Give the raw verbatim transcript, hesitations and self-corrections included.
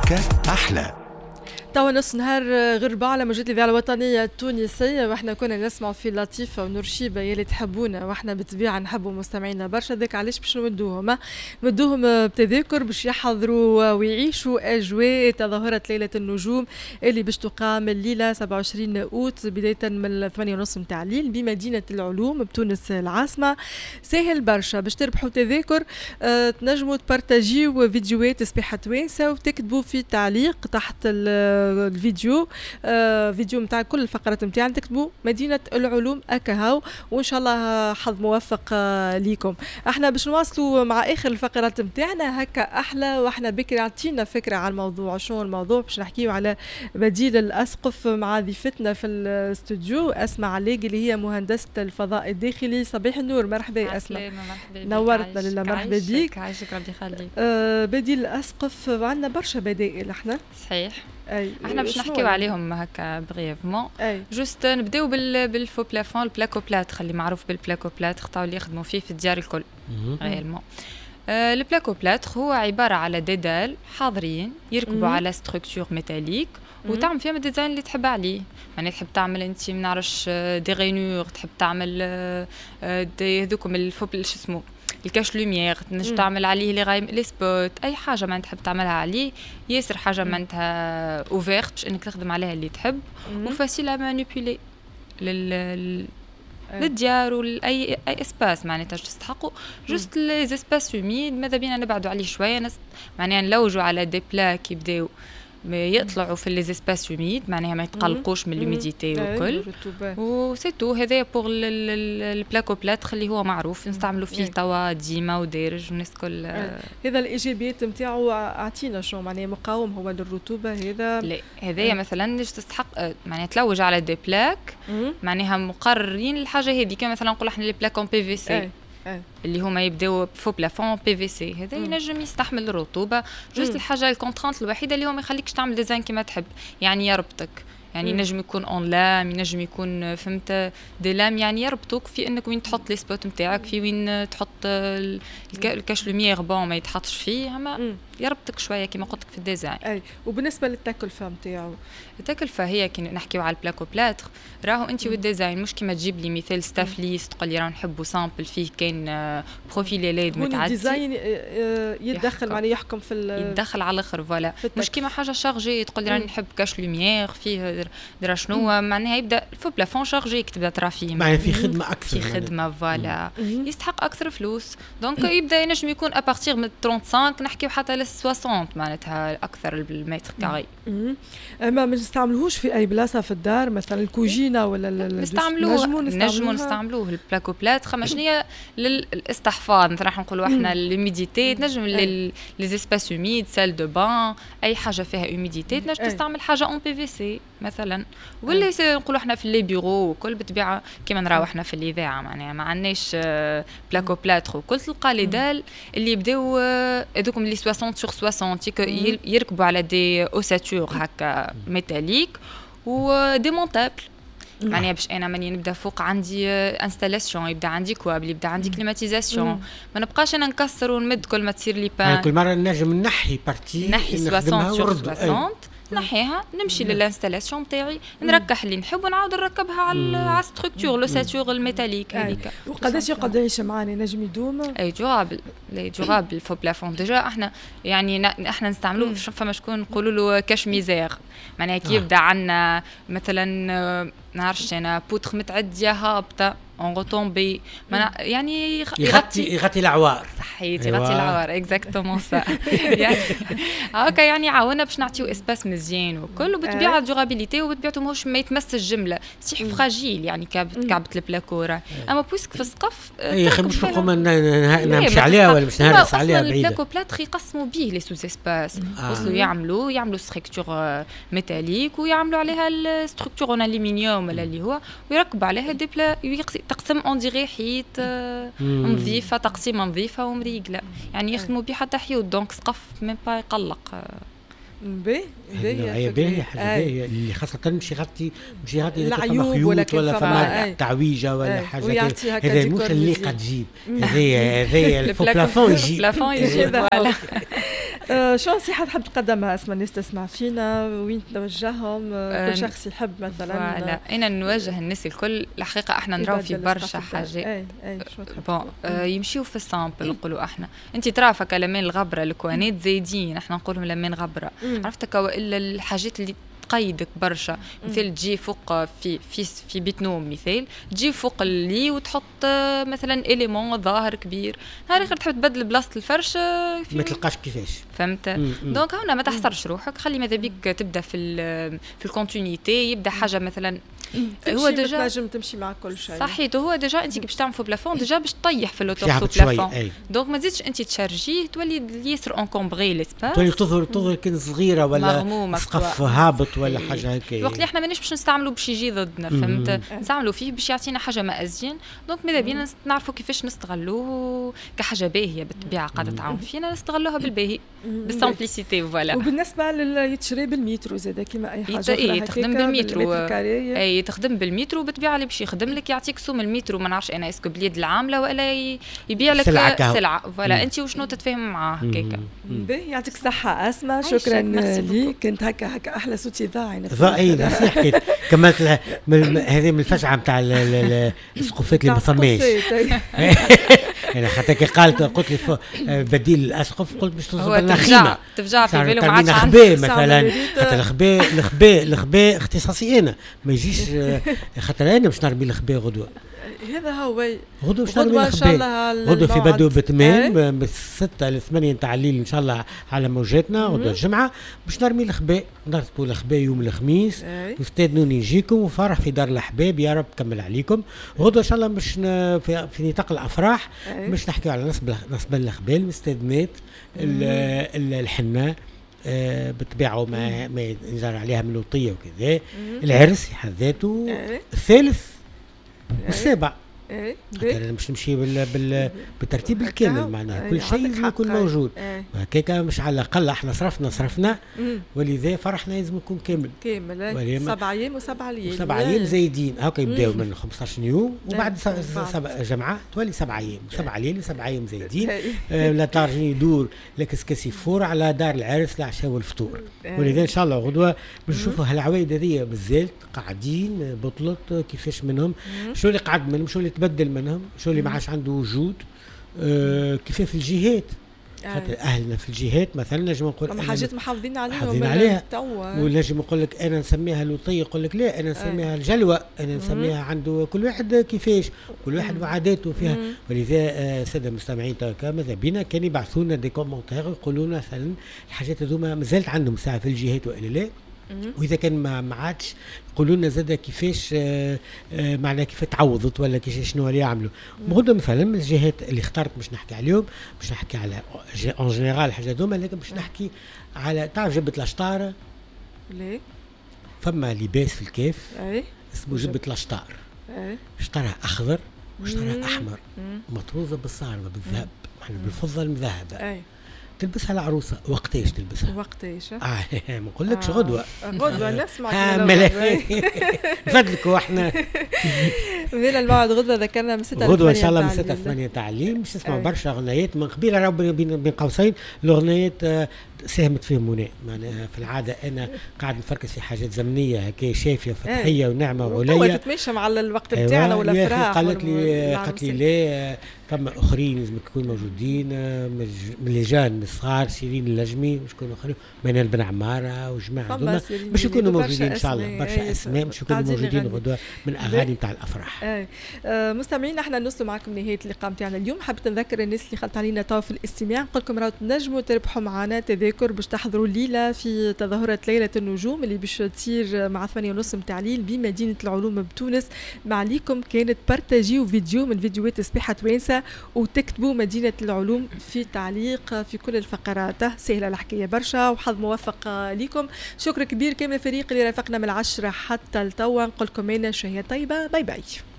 هكا أحلى. توا نص نهار غربة على موجات الإذاعة الوطنية التونسية، واحنا كنا نسمع في لطيفة ونرشيبة يلي تحبونا، واحنا بالطبيعة نحبوا مستمعينا برشا. ذاك علاش باش نودوهم نودوهم بتذاكر باش يحضروا ويعيشوا أجواء تظاهرة ليلة النجوم اللي باش تقام الليلة سبعة وعشرين أوت بداية من ثمانية ونص متاع الليل بمدينة العلوم بتونس العاصمة. سهل برشا باش تربحوا تذاكر. اه تنجموا تبارتاجيو فيديوهات سبيحة توانسة وتكتبوا في تعليق تحت الفيديو آه فيديو متاع كل الفقرات متاعنا، تكتبوا مدينة العلوم أكهاو، وإن شاء الله حظ موفق آه ليكم. احنا باش نواصلوا مع آخر الفقرات متاعنا هكا أحلى، واحنا بكري عطينا فكرة على الموضوع. شنو الموضوع؟ باش نحكيو على بديل الأسقف مع ضيفتنا في الاستوديو أسماء علاقي اللي هي مهندسة الفضاء الداخلي. صباح النور، مرحبا أسماء. نورتنا لله، مرحبا بك. عايشك ربي يخليك. آه بديل الأسقف عندنا برشا بدائل احنا. صحيح. أي. احنا باش نحكيو عليهم هكا بريفمون. أي. جوست نبداو بال بالفو بلافون، البلاكو بلاتر اللي معروف بالبلاكو بلاتر تاع اللي يخدموا فيه في الديار الكل ريالمون. آه البلاكو بلاتر هو عباره على ديدال حاضرين يركبوا على ستركتور ميتاليك وتعمل فيهم الديزاين اللي تحب عليه. يعني تحب تعمل انت ما نعرفش دي غينور، تحب تعمل دي هذوكم الفو شو اسمه الكاش لوميير، تنجم تعمل عليه لي غايم لي سبوت، اي حاجه ما تحب تعملها عليه. ياسر حاجه معناتها اوفيرت باش انك تخدم عليها اللي تحب، وفاسيل ا مانيبيولي لل للديار ولاي اي اسباس معناتها تستحقوا. جوست لي اسباس هوميد ماذا بينا نبعدوا عليه شويه، نس معناها نلوجوا على دي بلاك يبداو يطلعوا في لي اسباس هوميد، معناها ما يتقلقوش من الهوميديتي وكل وسيتو. هذايا بوغ البلاكو بلاتر اللي هو معروف نستعملوا فيه توا ديما ودارج والناس كل. هذا الايجابيات نتاعو اعطينا شنو معناها؟ مقاوم هو للرطوبه هذا؟ لا هذايا مثلا تستحق معناها تلوج على دي بلاك معناها مقررين الحاجه هذه، كما مثلا نقول احنا لي بلاك اون بي في سي أه. اللي هما يبداو فو بلافون بي في سي، هذا ينجم يستحمل الرطوبه. جوست الحاجه الكونترانت الوحيده اللي هو ما يخليكش تعمل ديزاين كما تحب، يعني يربطك، يعني ينجم يكون اون لام، ينجم يكون فهمت دي لام، يعني يربطوك في انك وين تحط لي سبوت نتاعك، في وين تحط الكاش لوميير بون ما يتحطش فيه، اما يربطك شويه كما قلت لك في الديزاين. اي. وبالنسبه للتكلفه نتاعو، التكلفه هي كي نحكيو على البلاكو بلاتر راهو انت والديزاين مش كيما تجيب لي مثال ستاف ليست تقول لي راه نحبوا سامبل فيه كاين بروفيل ليد متعدد، الديزاين يتدخل معناه يحكم في يتدخل على الاخر فوالا، مش كيما حاجه شارجي تقول لي راني نحب كاش لوميير فيه درا شنو معناها يبدا فو بلافون شارجي يكتب ترى فيه معناها في خدمه اكثر، في خدمه فوالا يستحق اكثر فلوس. دونك يبدا ينجم يكون ابارتيغ من خمسة وثلاثين نحكيو حتى ل ستين معناتها اكثر المتر كاري. ما نستعملوهوش في اي بلاصه في الدار مثلا الكوجينه ولا نستعملوه نجموا نستعملوه البلاكو بلاتر. خما شنو للاستحفاظ مثلا راح نقولوا احنا للهوميديتي، تنجم لي اسباس هوميد سال دو بان اي حاجه فيها هوميديتي تنجم تستعمل حاجه اون بي في سي مثلا، واللي نقولوا احنا في لي بيرو وكل بالطبيعه كيما نراو احنا في الاذاعه معناها ما عندناش بلاكو بلاتر وكل تلقى لي دال اللي يبداو هذوكم اللي ستين سور ستين يركبوا على دي اوساتور هكا ميتاليك وديمونتابل، معناها باش انا ماني نبدا فوق عندي انستالاسيون، يبدا عندي كوابل، يبدا عندي كليماتيزاسيون، ما نبقاش انا نكسر ونمد كل ما تصير لي بان. يعني كل مره نجم نحي بارتي نحي ستين سور ستين نحيها نمشي للانستالاسيون نتاعي نركح اللي نحب ونعاود نركبها على على ستركتور لو ساتور الميتاليك هذيك. وقداش يقعد يعيش معاني نجم يدوم؟ اي دورابل لي دورابل فو بلافون ديجا احنا يعني احنا نستعملوه فما شكون نقولوا له كاش ميزير، معناها كي يبدا عندنا مثلا نعرفش انا بوتر متعديه هابطه اون روتومبي يعني يغطي يغطي العوار. صحيت يغطي العوار اكزاكتومون سا يعني هكا يعني عاونا باش نعطيو اسباس مزيان وكل، وبالطبيعه دورابيليتي وبطبيعته ماهوش ما يتمس الجمله سيح فراجيل يعني كعبت كعبه البلاكوره. اما بويسك في السقف يا اخي مش نقوم نمشي عليها ولا مش نهرس عليها بعيده. البلاكو بلاتر يقسموا به لي سوز اسباس وصلوا يعملوا يعملوا ستركتور ميتاليك ويعملوا عليها الستركتور اون الومنيوم ولا اللي هو ويركبوا عليها دي بلا تقسم اون ديغي حيط نظيفه تقسيمه نظيفه ومريقله، يعني يخدموا به حتى حيوط دونك سقف ميم با يقلق. باهي باهي باهي حاجه اللي خاصه مش يغطي مش يغطي العيوب ولا ولا فما تعويجه ولا حاجه هذا مش اللي قد تجيب هذايا هذايا البلافون يجي البلافون يجي فوالا. آه شو نصيحة تحب تقدمها اسمها الناس تسمع فينا وين توجههم آه كل شخص يحب مثلا؟ لا انا نوجه الناس الكل الحقيقة احنا نراو في برشا حاجات اي اي شو بون آه يمشيو في السامبل نقولوا احنا انت ترى فكلمان الغبرة الكوانات زايدين احنا نقولهم لمن غبرة عرفتك والا الحاجات اللي تقيدك برشا مثال تجي فوق في في في بيت نوم مثال تجي فوق اللي وتحط مثلا اليمون ظاهر كبير نهار اخر تحب تبدل بلاصه الفرش ما تلقاش كيفاش فهمت. دونك هنا ما تحصرش روحك خلي ماذا بيك تبدا في في الكونتينيتي يبدا حاجه مثلا هو ديجا تنجم تمشي مع كل شيء صحيت هو ديجا انت باش تعمل في بلافون ديجا باش تطيح في لوتوب بلافون دونك ما تزيدش انت تشارجيه تولي اليسر اونكومبري ليسباس تولي تظهر تظهر كان صغيره ولا سقف هابط ولا حاجه هكا الوقت اللي احنا مانيش باش نستعملوا باش يجي ضدنا فهمت نستعملوا فيه باش يعطينا حاجه ما ازين دونك ماذا بينا نعرفوا كيفاش نستغلوه كحاجه باهيه بالطبيعه قاعده تعاون فينا نستغلوها بالباهي بالسامبليسيتي فوالا. وبالنسبه لليتشري بالمترو زاد كيما اي حاجه اي تخدم بالمترو اي تخدم بالمترو بالطبيعه اللي باش يخدم لك يعطيك سوم المترو ما نعرفش انا اسكو باليد العامله ولا يبيع لك سلعه فوالا انت وشنو تتفاهم معاه هكاك. باهي يعطيك الصحه اسماء شكرا ليك كنت هكا هكا احلى صوت اذاعي ضاعين حكيت كملت هذه من الفجعه نتاع السقوفات اللي ما فماش انا حتى كي قالت قلت لي بديل الاسقف قلت باش توصل لنا خيمه تفجع في بالو ما عادش عندي مثلا خاطر الخباء الخباء الخباء اختصاصي انا ما يجيش خاطر انا باش نرمي الخباء غدوه هذا هو غدوه باش نرمي الخباء غدوه في بدو بتمام من الستة لثمانية نتاع الليل ان شاء الله على موجاتنا غدوه الجمعه باش نرمي الخباء نرتبوا الخباء يوم الخميس واستاذنوني نجيكم وفرح في دار الاحباب يا رب كمل عليكم غدوه ان شاء الله باش في, في نطاق الافراح باش نحكيو على نصب نصب الخباء المستدنات الحنه آه بالطبيعه ما ما ينجر عليها ملوطيه وكذا العرس حد ذاته الثالث والسابع ايه انا مش نمشي بال... بال... بالترتيب الكامل معناها كل شيء لازم يكون موجود هكاك مش على الاقل احنا صرفنا صرفنا ولذا فرحنا لازم يكون كامل كامل سبع ايام وسبع ليالي سبع ايام زايدين هكا يبداو من خمسطاش يوم وبعد سبع جمعه تولي سبع ايام سبع ليالي سبع ايام زايدين آه لا تارجي يدور لكسكسي فور على دار العرس العشاء والفطور ولذا ان شاء الله غدوه بنشوفوا هالعوايد هذيا بالزيت قاعدين بطلت كيفاش منهم شو اللي قعد منهم شو اللي تبدل منهم شو اللي ما عادش عنده وجود آه كيف في الجهات خاطر اهلنا في الجهات مثلا نجم نقول اما حاجات محافظين عليهم محافظين عليها ونجم نقول لك انا نسميها لوطيه يقول لك لا انا نسميها الجلوه انا نسميها عنده كل واحد كيفاش كل واحد وعاداته فيها ولذا آه ساده المستمعين توكا ماذا بينا كان يبعثوا لنا دي كومونتير يقولوا لنا مثلا الحاجات هذوما مازالت عندهم ساعه في الجهات والا لا واذا كان ما عادش يقولوا لنا زاد كيفاش آه آه معناها كيف تعوضت ولا كيفاش شنو اللي يعملوا غدا مثلا من الجهات اللي اخترت باش نحكي عليهم باش نحكي على اون جينيرال حاجه دوما لكن باش نحكي على تعرف جبه الاشطار ليه فما لباس في الكيف اي اسمه جبه الاشطار اي شطرها اخضر وشطرها احمر مطروزه بالصارمه بالذهب يعني بالفضه المذهبه اي تلبسها العروسه وقتاش تلبسها وقتاش اه ما نقولكش غدوه غدوه نسمعك نفدلكوا احنا فينا الموعد غدوه ذكرنا من ستة غدوه ان شاء الله من ستة ل ثمانية تاع الليل باش نسمعوا برشا اغنيات من قبيله راهو بين قوسين الاغنيات ساهمت فيهم منى معناها في العاده انا قاعد نفركز في حاجات زمنيه هكا شافيه وفتحيه ونعمه وعليا تتماشى مع الوقت بتاعنا ولا فرح قالت لي قالت لي لا فما اخرين لازم يكونوا موجودين من اللجان الصغار سيرين اللجمي وشكون اخرين منال بن عماره وجماعه هذوما باش يكونوا موجودين ان شاء الله برشا اسماء باش يكونوا موجودين غدوه من اغاني نتاع الافراح. آه. آه مستمعين احنا نوصلوا معكم نهايه اللقاء نتاعنا اليوم حبيت نذكر الناس اللي خلط علينا تو في الاستماع نقول لكم راهو تنجموا تربحوا معنا تذاكر باش تحضروا الليله في تظاهره ليله النجوم اللي باش تصير مع ثمانية ونص نتاع الليل بمدينه العلوم بتونس. ما عليكم كانت بارتاجيو فيديو من فيديوهات سباحه توانسه وتكتبوا مدينه العلوم في تعليق في كل الفقرات سهله الحكايه برشا وحظ موفق لكم. شكر كبير كامل الفريق اللي رافقنا من العشرة حتى التوا نقول لكم انا شهيه طيبه باي باي.